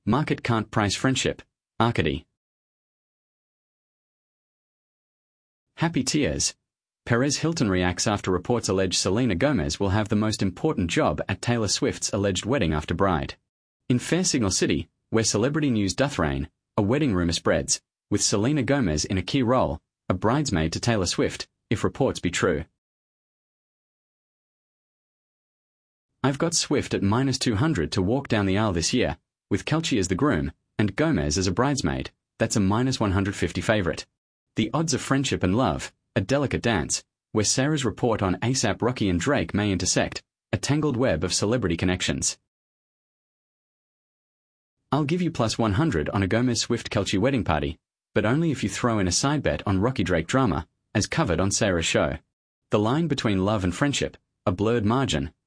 Market can't price friendship. Arcady. Happy tears. Perez Hilton reacts after reports allege Selena Gomez will have the most important job at Taylor Swift's alleged wedding after bride. In Fair Signal City, where celebrity news doth reign, a wedding rumor spreads, with Selena Gomez in a key role, a bridesmaid to Taylor Swift, if reports be true. I've got Swift at -200 to walk down the aisle this year, with Kelce as the groom, and Gomez as a bridesmaid. That's a -150 favorite. The odds of friendship and love, a delicate dance, where Sarah's report on ASAP Rocky and Drake may intersect, a tangled web of celebrity connections. I'll give you +100 on a Gomez-Swift-Kelce wedding party, but only if you throw in a side bet on Rocky-Drake drama, as covered on Sarah's show. The line between love and friendship, a blurred margin,